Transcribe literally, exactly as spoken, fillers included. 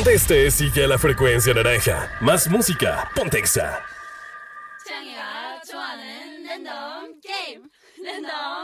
Donde estés, sigue a la frecuencia naranja. Más música, ponte Exa. 창이가 좋아하는 랜덤 게임 랜덤